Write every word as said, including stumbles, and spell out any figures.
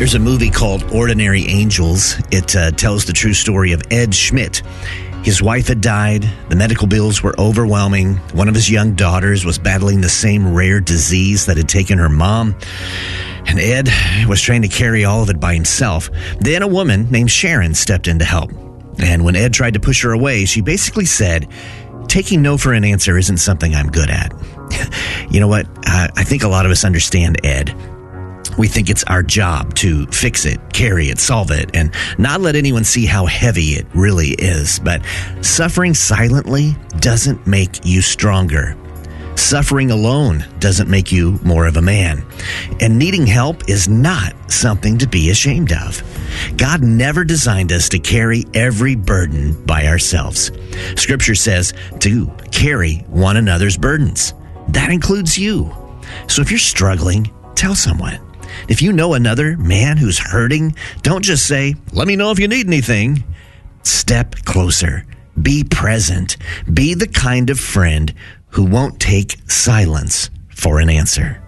There's a movie called Ordinary Angels. It uh, tells the true story of Ed Schmidt. His wife had died. The medical bills were overwhelming. One of his young daughters was battling the same rare disease that had taken her mom. And Ed was trying to carry all of it by himself. Then a woman named Sharon stepped in to help. And when Ed tried to push her away, she basically said, "Taking no for an answer isn't something I'm good at." You know what? Uh, I think a lot of us understand Ed. We think it's our job to fix it, carry it, solve it, and not let anyone see how heavy it really is. But suffering silently doesn't make you stronger. Suffering alone doesn't make you more of a man. And needing help is not something to be ashamed of. God never designed us to carry every burden by ourselves. Scripture says to carry one another's burdens. That includes you. So if you're struggling, tell someone. If you know another man who's hurting, don't just say, "Let me know if you need anything." Step closer. Be present. Be the kind of friend who won't take silence for an answer.